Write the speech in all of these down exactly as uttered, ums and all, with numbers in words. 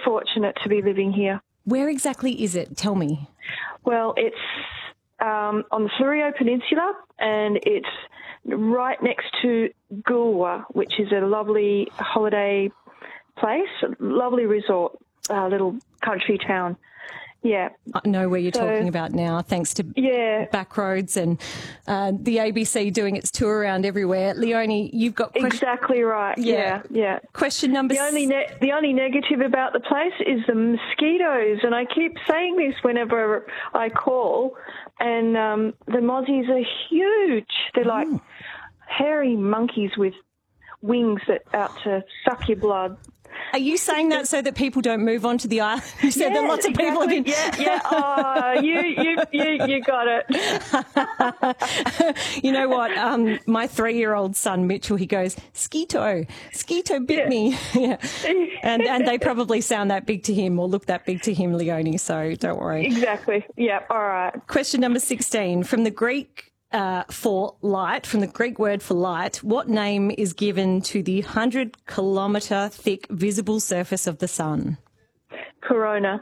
fortunate to be living here. Where exactly is it? Tell me. Well, it's um, on the Fleurieu Peninsula, and it's right next to Goolwa, which is a lovely holiday place, a lovely resort, uh, little country town. Yeah. I know where you're so, talking about now, thanks to yeah. Backroads and uh, the A B C doing its tour around everywhere. Leonie, you've got... Question- exactly right, yeah, yeah. yeah. Question number... The only, ne- the only negative about the place is the mosquitoes, and I keep saying this whenever I call, and um, the mozzies are huge. They're like oh. hairy monkeys with wings that out to suck your blood. Are you saying that so that people don't move on to the island? You said yeah, that lots of people exactly. have been... Yeah, yeah. Oh, you, you, you, you got it. You know what? Um, my three-year-old son, Mitchell, he goes, Skeeto, Skeeto bit yeah. me. yeah. And and they probably sound that big to him or look that big to him, Leonie, so don't worry. Exactly. Yeah, all right. Question number sixteen. From the Greek... Uh, for light, from the Greek word for light, what name is given to the one hundred kilometre thick visible surface of the sun? Corona.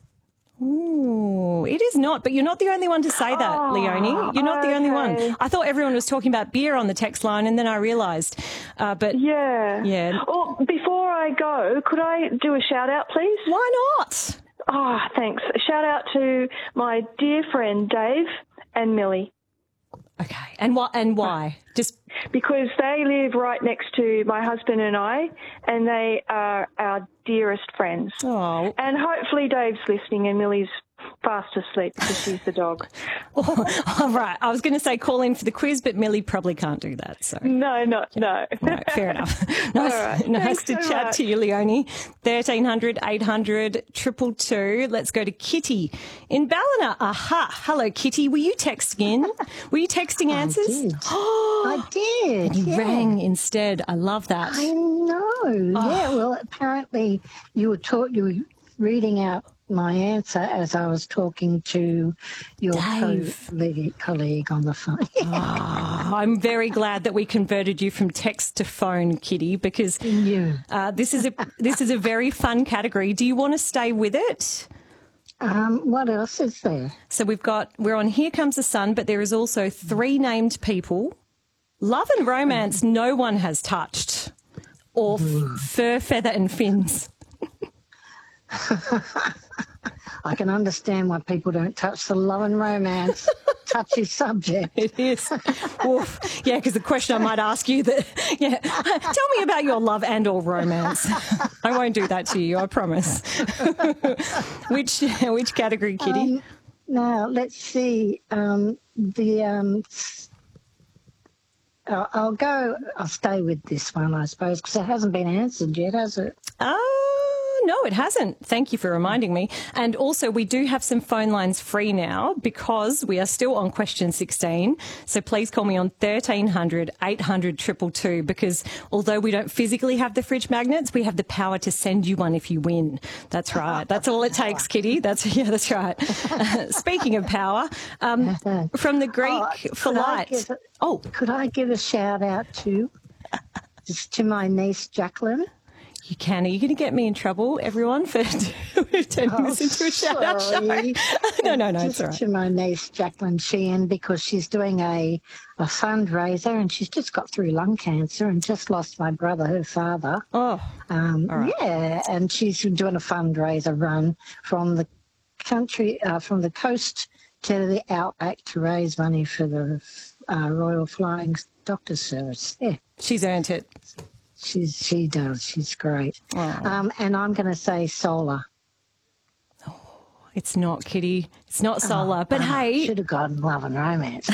Ooh, it is not, but you're not the only one to say that, oh, Leonie. You're not okay. the only one. I thought everyone was talking about beer on the text line, and then I realised. Uh, but yeah. Yeah. Well, before I go, could I do a shout-out, please? Why not? Ah, oh, thanks. A shout-out to my dear friend Dave and Millie. Okay, and what and why? Just because they live right next to my husband and I, and they are our dearest friends. Oh, and hopefully Dave's listening and Millie's fast asleep because she's the dog. Oh, all right, I was going to say call in for the quiz, but Millie probably can't do that. So no, no, no. no fair enough. Nice, right. nice to so chat much. to you, Leonie. thirteen hundred, eight hundred, two two two. Let's go to Kitty in Ballina. Aha! Hello, Kitty. Were you texting in? Were you texting answers? I did. I did. You yeah. rang instead. I love that. I know. Oh. Yeah. Well, apparently you were taught you were reading out my answer as I was talking to your colleague, colleague on the phone. Oh, I'm very glad that we converted you from text to phone, Kitty, because uh, this is a this is a very fun category. Do you want to stay with it? Um, what else is there? So we've got we're on Here Comes the Sun, but there is also three named people. Love and romance, no one has touched, or f- fur, feather, and fins. I can understand why people don't touch the love and romance touchy subject. It is. Oof. Yeah, because the question I might ask you that, yeah, tell me about your love and or romance. I won't do that to you, I promise. which which category, Kitty? Um, now, let's see. Um, the um, uh, I'll go, I'll stay with this one, I suppose, because it hasn't been answered yet, has it? Oh. No, it hasn't. Thank you for reminding me. And also, we do have some phone lines free now because we are still on question sixteen. So please call me on thirteen hundred, eight hundred, two two two because although we don't physically have the fridge magnets, we have the power to send you one if you win. That's right. That's all it takes, Kitty. That's yeah, that's right. Speaking of power, um, from the Greek oh, for light. A, oh, could I give a shout out to just to my niece Jacqueline? You can. Are you going to get me in trouble, everyone, for turning oh, this into a shout-out show? no, no, no, it's all right. To my niece, Jacqueline Sheehan, because she's doing a, a fundraiser and she's just got through lung cancer and just lost my brother, her father. Oh, um, all right. Yeah, and she's doing a fundraiser run from the country, uh, from the coast to the outback to raise money for the uh, Royal Flying Doctor Service. Yeah. She's earned it. She's, she does. She's great. Oh. Um, and I'm going to say solar. Oh, it's not, Kitty. It's not solar. Oh, but oh, hey. Should have gotten love and romance.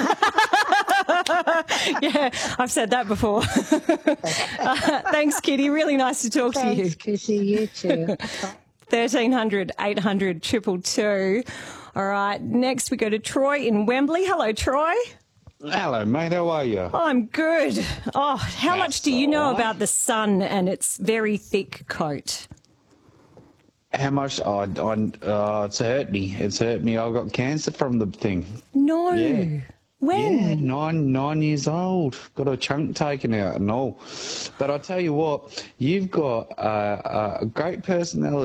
Yeah, I've said that before. uh, thanks, Kitty. Really nice to talk thanks, to you. Thanks, Chrissy. You too. thirteen hundred, eight hundred, two two two. All right. Next, we go to Troy in Wembley. Hello, Troy. Hello, mate. How are you? I'm good. Oh, how That's much do you know right. about the sun and its very thick coat? How much? Oh, I, uh, it's hurt me. It's hurt me. I got cancer from the thing. No. Yeah. When? Yeah, nine nine years old. Got a chunk taken out and all. But I tell you what, you've got uh, a great personality.